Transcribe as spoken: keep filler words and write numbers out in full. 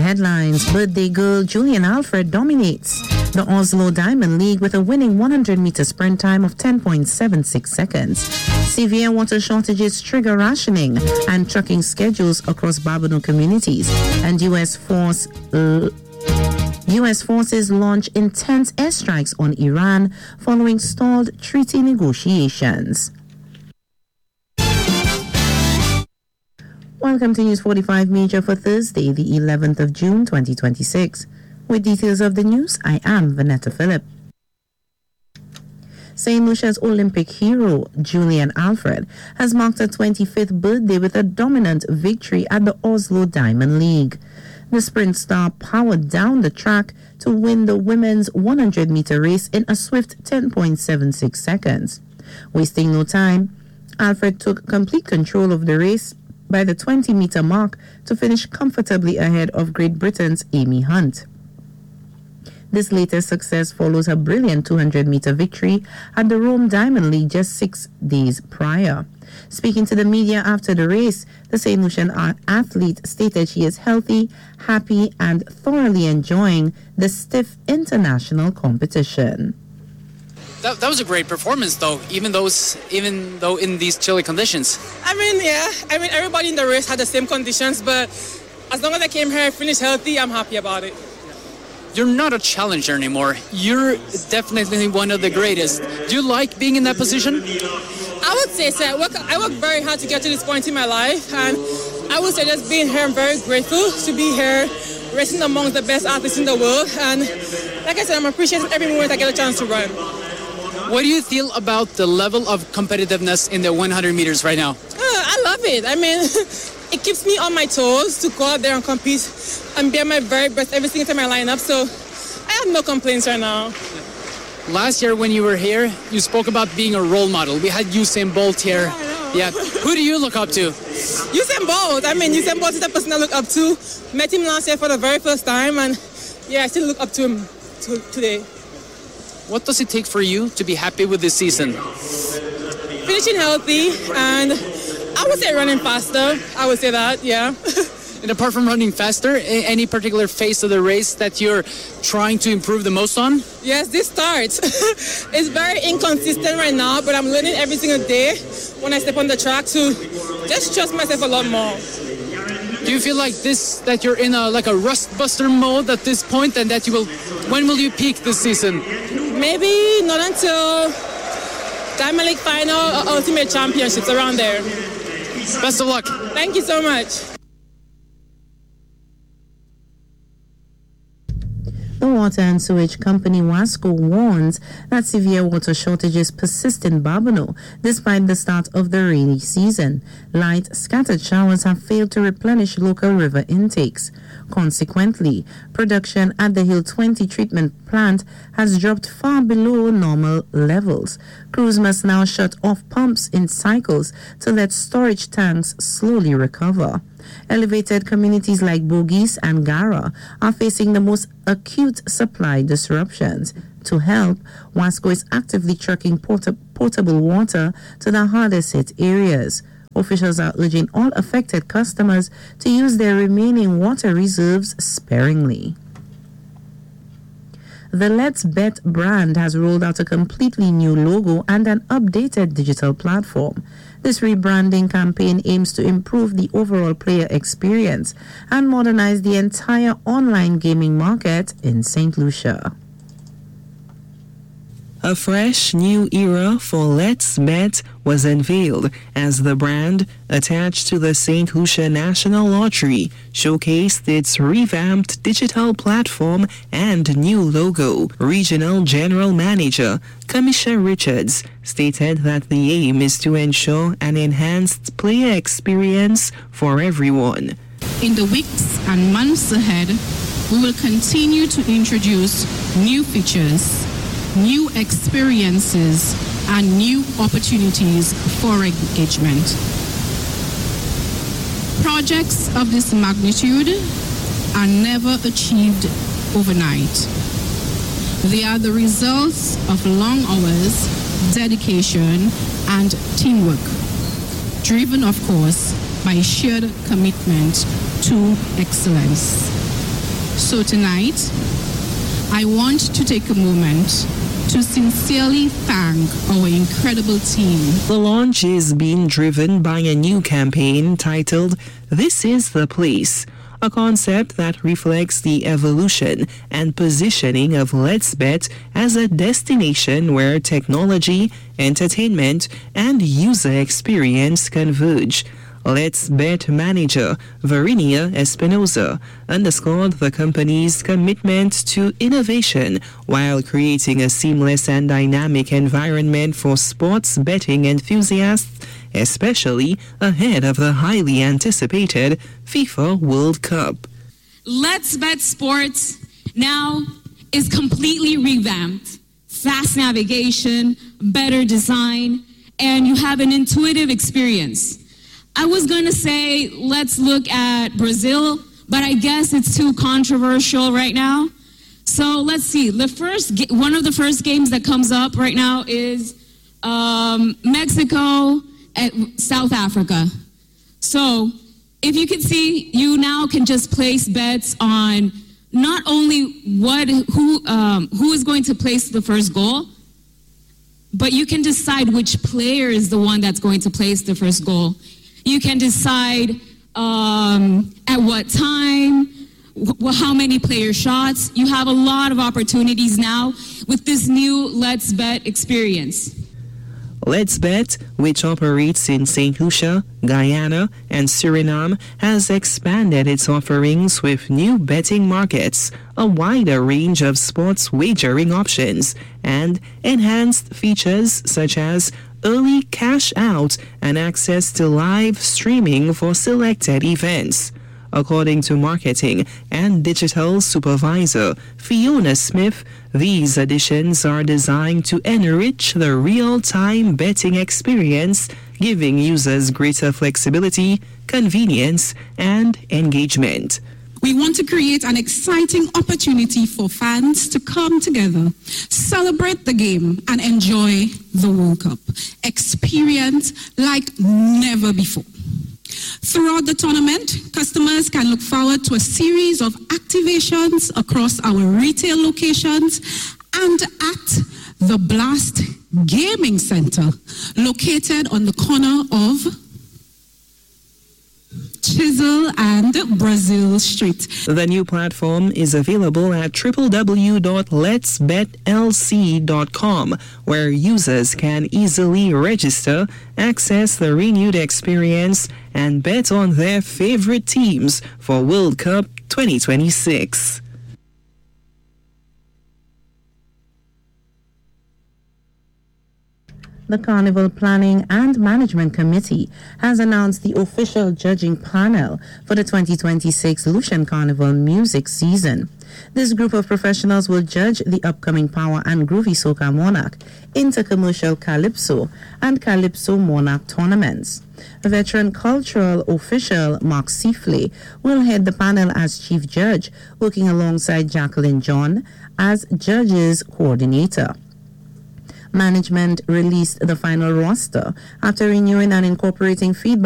headlines, birthday girl Julian Alfred dominates the Oslo Diamond League with a winning one hundred meter sprint time of ten point seven six seconds. Severe water shortages trigger rationing and trucking schedules across Babonneau communities. And U S force uh, U S forces launch intense airstrikes on Iran following stalled treaty negotiations. Welcome to News forty-five Major for Thursday, the eleventh of June, twenty twenty-six. With details of the news, I am Vanetta Phillip. Saint Lucia's Olympic hero, Julian Alfred, has marked her twenty-fifth birthday with a dominant victory at the Oslo Diamond League. The sprint star powered down the track to win the women's one hundred meter race in a swift ten point seven six seconds. Wasting no time, Alfred took complete control of the race by the twenty meter mark to finish comfortably ahead of Great Britain's Amy Hunt. This latest success follows her brilliant two hundred meter victory at the Rome Diamond League just six days prior. Speaking to the media after the race, the Saint Lucian athlete stated she is healthy, happy, and thoroughly enjoying the stiff international competition. That, that was a great performance, though, even those, even though in these chilly conditions. I mean, yeah, I mean, everybody in the race had the same conditions, but as long as I came here and finished healthy, I'm happy about it. You're not a challenger anymore. You're definitely one of the greatest. Do you like being in that position? I would say so. I work, I work very hard to get to this point in my life, and I would say just being here, I'm very grateful to be here, racing amongst the best athletes in the world, and like I said, I'm appreciating every moment I get a chance to run. What do you feel about the level of competitiveness in the one hundred meters right now? Uh, I love it. I mean, it keeps me on my toes to go out there and compete and be at my very best every single time I line up. So I have no complaints right now. Last year when you were here, you spoke about being a role model. We had Usain Bolt here. Yeah, yeah. Who do you look up to? Usain Bolt. I mean, Usain Bolt is the person I look up to. Met him last year for the very first time, and yeah, I still look up to him to, today. What does it take for you to be happy with this season? Finishing healthy, and I would say running faster. I would say that, yeah. And apart from running faster, any particular phase of the race that you're trying to improve the most on? Yes, this start. It's very inconsistent right now, but I'm learning every single day when I step on the track to just trust myself a lot more. Do you feel like this, that you're in a like a rust buster mode at this point, and that you will, when will you peak this season? Maybe not until Diamond League final or Ultimate Championships, around there. Best of luck. Thank you so much. The Water and Sewage Company WASCO warns that severe water shortages persist in Babonneau despite the start of the rainy season. Light scattered showers have failed to replenish local river intakes. Consequently, production at the Hill twenty treatment plant has dropped far below normal levels. Crews must now shut off pumps in cycles to let storage tanks slowly recover. Elevated communities like Bogies and Gara are facing the most acute supply disruptions. To help, WASCO is actively trucking port- portable water to the hardest hit areas. Officials are urging all affected customers to use their remaining water reserves sparingly. The Let's Bet brand has rolled out a completely new logo and an updated digital platform. This rebranding campaign aims to improve the overall player experience and modernize the entire online gaming market in Saint Lucia. A fresh new era for Let's Bet was unveiled as the brand, attached to the Saint Lucia National Lottery, showcased its revamped digital platform and new logo. Regional General Manager Kamisha Richards stated that the aim is to ensure an enhanced player experience for everyone. In the weeks and months ahead, we will continue to introduce new features, new experiences, and new opportunities for engagement. Projects of this magnitude are never achieved overnight. They are the results of long hours, dedication, and teamwork, driven, of course, by shared commitment to excellence. So tonight, I want to take a moment to sincerely thank our incredible team. The launch is being driven by a new campaign titled This is the Place, a concept that reflects the evolution and positioning of Let's Bet as a destination where technology, entertainment, and user experience converge. Let's Bet manager Varinia Espinosa underscored the company's commitment to innovation while creating a seamless and dynamic environment for sports betting enthusiasts, especially ahead of the highly anticipated FIFA World Cup. Let's Bet Sports now is completely revamped. Fast navigation, better design, and you have an intuitive experience. I was going to say, let's look at Brazil, but I guess it's too controversial right now. So let's see. The first, one of the first games that comes up right now is um, Mexico at South Africa. So if you can see, you now can just place bets on not only what who um, who is going to place the first goal, but you can decide which player is the one that's going to place the first goal. You can decide um, at what time, wh- how many player shots. You have a lot of opportunities now with this new Let's Bet experience. Let's Bet, which operates in Saint Lucia, Guyana, and Suriname, has expanded its offerings with new betting markets, a wider range of sports wagering options, and enhanced features such as early cash out and access to live streaming for selected events. According to marketing and digital supervisor Fiona Smith, these additions are designed to enrich the real-time betting experience, giving users greater flexibility, convenience, and engagement. We want to create an exciting opportunity for fans to come together, celebrate the game, and enjoy the World Cup experience like never before. Throughout the tournament, customers can look forward to a series of activations across our retail locations and at the Blast Gaming Center, located on the corner of Chisel and Brazil Street. The new platform is available at w w w dot lets bet l c dot com, where users can easily register, access the renewed experience, and bet on their favorite teams for World Cup twenty twenty-six. The Carnival Planning and Management Committee has announced the official judging panel for the twenty twenty-six Lucian Carnival music season. This group of professionals will judge the upcoming Power and Groovy Soca Monarch, Intercommercial Calypso, and Calypso Monarch tournaments. Veteran cultural official Mark Seafley will head the panel as chief judge, working alongside Jacqueline John as judges coordinator. Management released the final roster after renewing and incorporating feedback